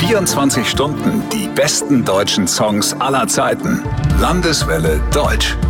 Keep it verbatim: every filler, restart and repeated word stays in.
vierundzwanzig Stunden die besten deutschen Songs aller Zeiten. Landeswelle Deutsch.